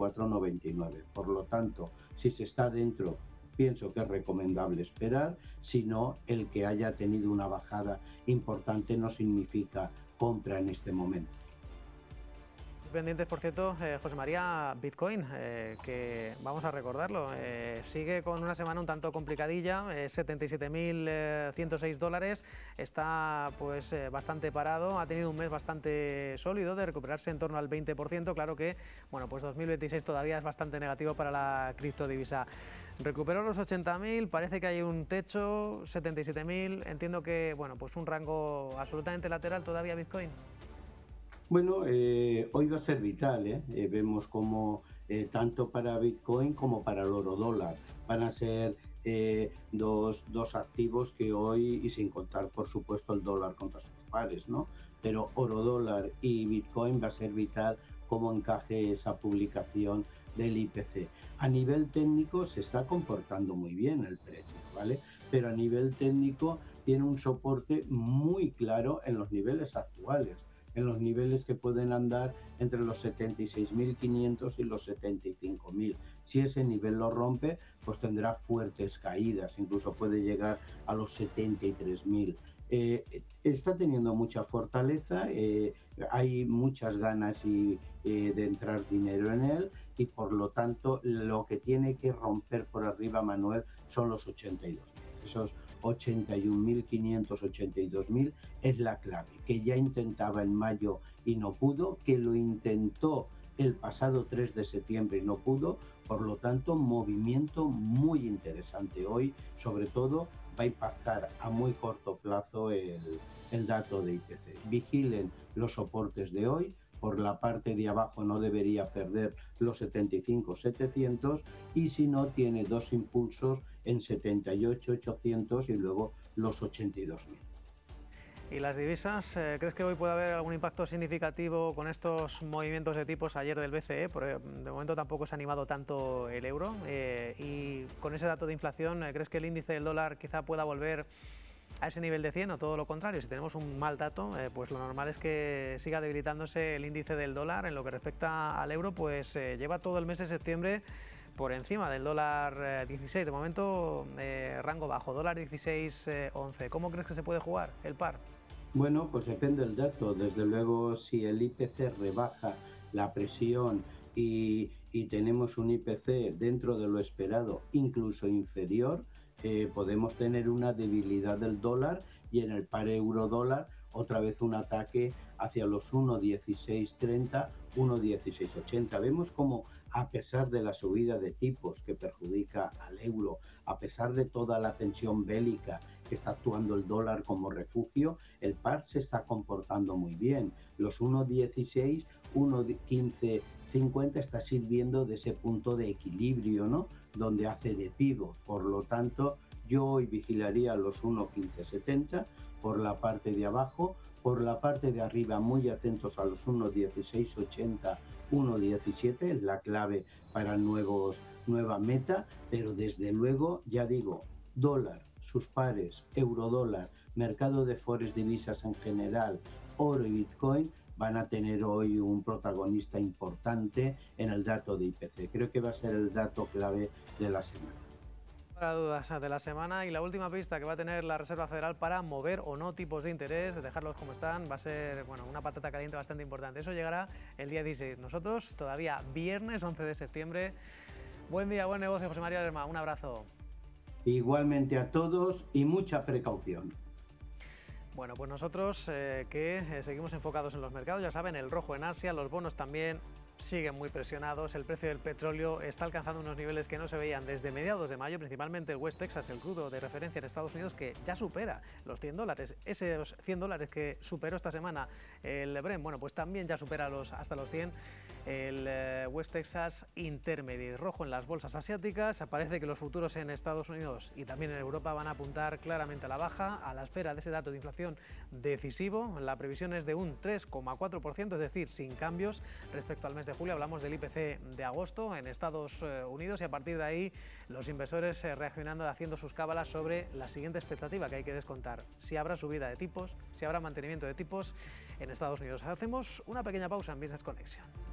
94,99. Por lo tanto, si se está dentro, pienso que es recomendable esperar. Si no, el que haya tenido una bajada importante no significa compra en este momento. Pendientes, por cierto, José María, Bitcoin, que vamos a recordarlo, sigue con una semana un tanto complicadilla, 77.106 dólares, está pues bastante parado, ha tenido un mes bastante sólido de recuperarse en torno al 20%, claro que, bueno, pues 2026 todavía es bastante negativo para la criptodivisa. Recuperó los 80.000, parece que hay un techo, 77.000, entiendo que, bueno, pues un rango absolutamente lateral todavía Bitcoin. Bueno, hoy va a ser vital, ¿eh? Vemos como tanto para Bitcoin como para el oro dólar van a ser dos activos que hoy, y sin contar por supuesto el dólar contra sus pares, ¿no? Pero oro dólar y Bitcoin va a ser vital cómo encaje esa publicación del IPC. A nivel técnico se está comportando muy bien el precio, ¿vale? Pero a nivel técnico tiene un soporte muy claro en los niveles actuales, en los niveles que pueden andar entre los 76.500 y los 75.000. Si ese nivel lo rompe, pues tendrá fuertes caídas, incluso puede llegar a los 73.000. Está teniendo mucha fortaleza, hay muchas ganas de entrar dinero en él, y por lo tanto lo que tiene que romper por arriba, Manuel, son los 82.000. Esos 81.500, 82.000 es la clave, que ya intentaba en mayo y no pudo, que lo intentó el pasado 3 de septiembre y no pudo. Por lo tanto, movimiento muy interesante hoy, sobre todo va a impactar a muy corto plazo el dato de IPC. Vigilen los soportes de hoy. Por la parte de abajo no debería perder los 75.700, y si no, tiene dos impulsos en 78.800 y luego los 82.000. ¿Y las divisas? ¿Crees que hoy puede haber algún impacto significativo con estos movimientos de tipos ayer del BCE? Porque de momento tampoco se ha animado tanto el euro. Y con ese dato de inflación, ¿crees que el índice del dólar quizá pueda volver a ese nivel de 100 o todo lo contrario? Si tenemos un mal dato, pues lo normal es que siga debilitándose el índice del dólar. En lo que respecta al euro, pues lleva todo el mes de septiembre por encima del dólar 16. De momento, rango bajo, dólar 16,11. ¿Cómo crees que se puede jugar el par? Bueno, pues depende del dato. Desde luego, si el IPC rebaja la presión y tenemos un IPC dentro de lo esperado, incluso inferior, podemos tener una debilidad del dólar, y en el par euro-dólar otra vez un ataque hacia los 1,1630, 1,1680. Vemos como, a pesar de la subida de tipos que perjudica al euro, a pesar de toda la tensión bélica que está actuando el dólar como refugio, el par se está comportando muy bien. Los 1,16, 1,1550 está sirviendo de ese punto de equilibrio, ¿no? Donde hace de pivot. Por lo tanto, yo hoy vigilaría los 1,1570 por la parte de abajo. Por la parte de arriba, muy atentos a los 1,1680, 1,17, es la clave para nueva meta. Pero desde luego, ya digo, dólar, sus pares, eurodólar, mercado de forex, divisas en general, oro y Bitcoin van a tener hoy un protagonista importante en el dato de IPC. Creo que va a ser el dato clave de la semana. Para dudas de la semana, y la última pista que va a tener la Reserva Federal para mover o no tipos de interés, de dejarlos como están, va a ser, bueno, una patata caliente bastante importante. Eso llegará el día 16. Nosotros todavía viernes 11 de septiembre. Buen día, buen negocio, José María Lerma. Un abrazo. Igualmente a todos, y mucha precaución. Bueno, pues nosotros seguimos enfocados en los mercados, ya saben, el rojo en Asia, los bonos también siguen muy presionados, el precio del petróleo está alcanzando unos niveles que no se veían desde mediados de mayo, principalmente el West Texas, el crudo de referencia en Estados Unidos, que ya supera los $100, esos $100 que superó esta semana el Brent, bueno, pues también ya supera hasta los 100, el West Texas Intermediate. Rojo en las bolsas asiáticas, parece que los futuros en Estados Unidos y también en Europa van a apuntar claramente a la baja, a la espera de ese dato de inflación decisivo. La previsión es de un 3,4%, es decir, sin cambios respecto al mes de julio. Hablamos del IPC de agosto en Estados Unidos, y a partir de ahí los inversores reaccionando, haciendo sus cábalas sobre la siguiente expectativa que hay que descontar: si habrá subida de tipos, si habrá mantenimiento de tipos en Estados Unidos. Hacemos una pequeña pausa en Business Connection.